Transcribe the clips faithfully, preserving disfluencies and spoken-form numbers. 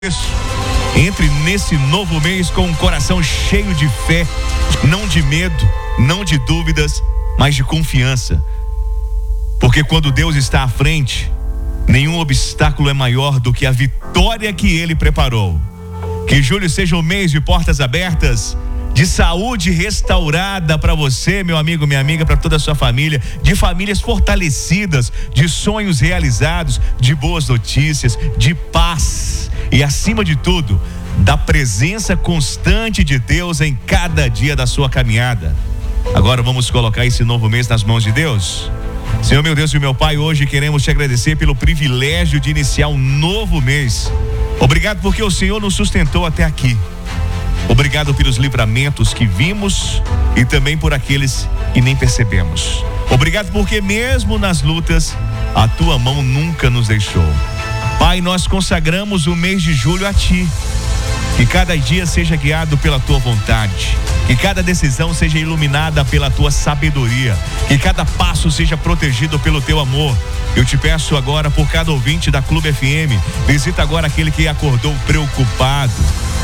isso. Entre nesse novo mês com um coração cheio de fé, não de medo, não de dúvidas, mas de confiança. Porque quando Deus está à frente, nenhum obstáculo é maior do que a vitória que Ele preparou. Que julho seja um mês de portas abertas, de saúde restaurada para você, meu amigo, minha amiga, para toda a sua família, de famílias fortalecidas, de sonhos realizados, de boas notícias, de paz e, acima de tudo, da presença constante de Deus em cada dia da sua caminhada. Agora vamos colocar esse novo mês nas mãos de Deus. Senhor, meu Deus e meu Pai, hoje queremos te agradecer pelo privilégio de iniciar um novo mês. Obrigado porque o Senhor nos sustentou até aqui. Obrigado pelos livramentos que vimos e também por aqueles que nem percebemos. Obrigado porque mesmo nas lutas, a tua mão nunca nos deixou. Pai, nós consagramos o mês de julho a ti. Que cada dia seja guiado pela tua vontade. Que cada decisão seja iluminada pela tua sabedoria. Que cada passo seja protegido pelo teu amor. Eu te peço agora por cada ouvinte da Clube F M. Visita agora aquele que acordou preocupado.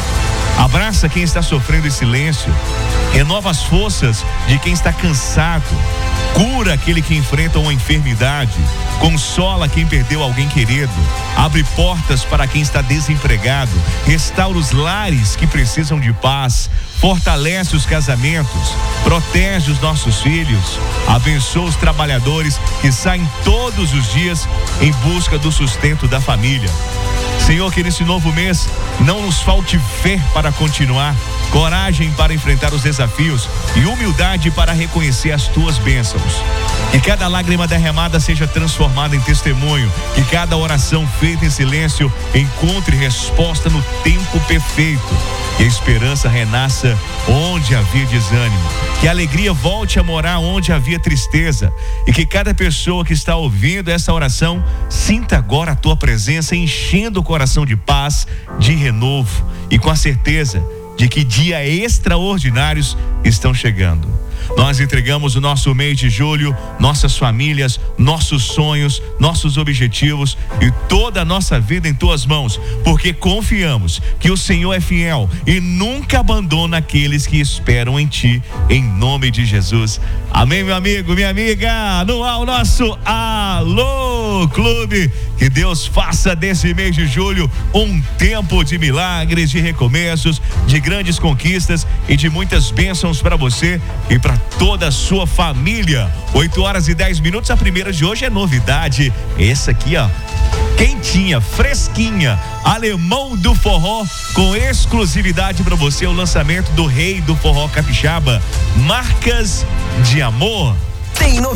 Abraça quem está sofrendo em silêncio. Renova as forças de quem está cansado. Cura aquele que enfrenta uma enfermidade. Consola quem perdeu alguém querido. Abre portas para quem está desempregado. Restaura os lares que precisam de paz. Fortalece os casamentos. Protege os nossos filhos. Abençoa os trabalhadores que saem todos os dias em busca do sustento da família. Senhor, que nesse novo mês não nos falte fé para continuar, coragem para enfrentar os desafios e humildade para reconhecer as tuas bênçãos. Que cada lágrima derramada seja transformada em testemunho, que cada oração feita em silêncio encontre resposta no tempo perfeito. Que a esperança renasça onde havia desânimo, que a alegria volte a morar onde havia tristeza, e que cada pessoa que está ouvindo essa oração sinta agora a tua presença enchendo o coração de paz, de renovo e com a certeza de que dias extraordinários estão chegando. Nós entregamos o nosso mês de julho, nossas famílias, nossos sonhos, nossos objetivos e toda a nossa vida em tuas mãos, porque confiamos que o Senhor é fiel e nunca abandona aqueles que esperam em ti, em nome de Jesus. Amém, meu amigo, minha amiga. No ar o nosso Alô Clube. Que Deus faça desse mês de julho um tempo de milagres, de recomeços, de grandes conquistas e de muitas bênçãos para você e para toda a sua família. oito horas e dez minutos. A primeira de hoje é novidade. Essa aqui, ó, quentinha, fresquinha, Alemão do Forró, com exclusividade para você, o lançamento do rei do forró capixaba, Marcas de Amor. Tem novidade.